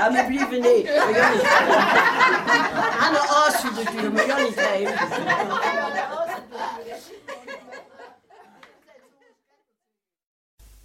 Ja, wir bleiben nicht. Eine Arsch für die Tür, wir gehen nicht rein.